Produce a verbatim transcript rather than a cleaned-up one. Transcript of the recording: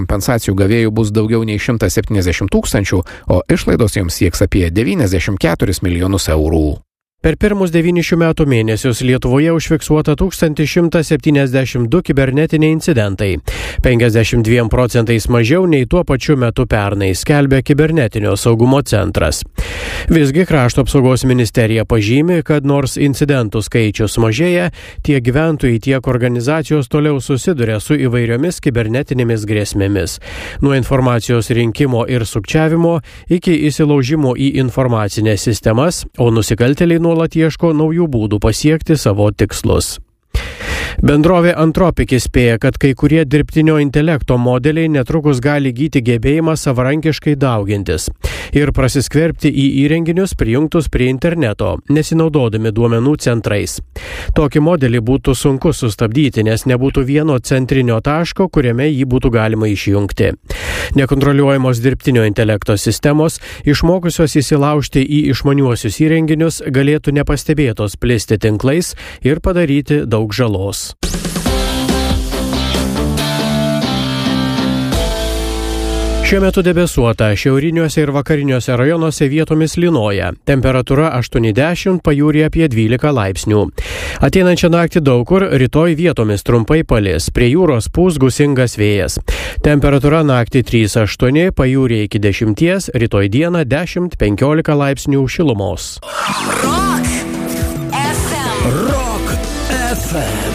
Kompensacijų gavėjų bus daugiau nei šimtas septyniasdešimt tūkstančių, o išlaidos joms sieks apie devyniasdešimt keturis milijonus eurų. Per pirmus devynis šių metų mėnesius Lietuvoje užfiksuota tūkstantis šimtas septyniasdešimt du kibernetiniai incidentai. penkiasdešimt dviem procentais mažiau nei tuo pačiu metu pernai, skelbia Kibernetinio saugumo centras. Visgi Krašto apsaugos ministerija pažymi, kad nors incidentų skaičius mažėja, tiek gyventojai, tiek organizacijos toliau susiduria su įvairiomis kibernetinėmis grėsmėmis. Nuo informacijos rinkimo ir sukčiavimo iki įsilaužimo į informacinės sistemas, o nusikaltėliai nuolat ieško naujų būdų pasiekti savo tikslus. Bendrovė Anthropic įspėja, kad kai kurie dirbtinio intelekto modeliai netrukus gali įgyti gebėjimą savarankiškai daugintis ir prasiskverbti į įrenginius prijungtus prie interneto, nesinaudodami duomenų centrais. Tokį modelį būtų sunku sustabdyti, nes nebūtų vieno centrinio taško, kuriame jį būtų galima išjungti. Nekontroliuojamos dirbtinio intelekto sistemos, išmokusios įsilaužti į išmaniuosius įrenginius, galėtų nepastebėtos plisti tinklais ir padaryti daug žalos. Šiuo metu debesuota, šiauriniuose ir vakariniuose rajonuose vietomis lynoja. Temperatūra aštuoni dešimt, pajūryje apie dvylika laipsnių. Ateinančią naktį daug kur, rytoj vietomis trumpai palis, prie jūros pūs gūsingas vėjas. Temperatūra naktį trys aštuoni, pajūryje iki dešimties, rytoj dieną dešimt penkiolika laipsnių šilumos. Rock F M. Rock F M.